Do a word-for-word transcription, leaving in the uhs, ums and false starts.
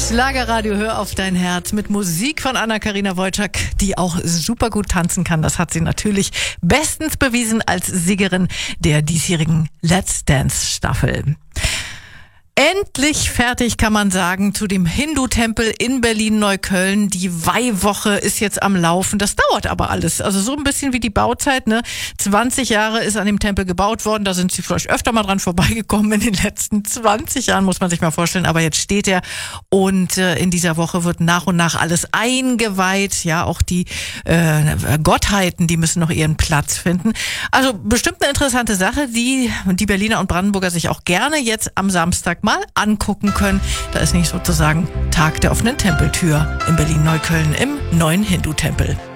Schlagerradio, hör auf dein Herz mit Musik von Anna-Karina Wojcik, die auch super gut tanzen kann. Das hat sie natürlich bestens bewiesen als Siegerin der diesjährigen Let's Dance Staffel. Endlich fertig, kann man sagen, zu dem Hindu-Tempel in Berlin-Neukölln. Die Weihwoche ist jetzt am Laufen. Das dauert aber alles. Also so ein bisschen wie die Bauzeit, ne? zwanzig Jahre ist an dem Tempel gebaut worden. Da sind sie vielleicht öfter mal dran vorbeigekommen in den letzten zwanzig Jahren, muss man sich mal vorstellen. Aber jetzt steht er und äh, in dieser Woche wird nach und nach alles eingeweiht. Ja, auch die äh, Gottheiten, die müssen noch ihren Platz finden. Also bestimmt eine interessante Sache, die die Berliner und Brandenburger sich auch gerne jetzt am Samstag mal angucken können. Da ist nicht sozusagen Tag der offenen Tempeltür in Berlin-Neukölln im neuen Hindu-Tempel.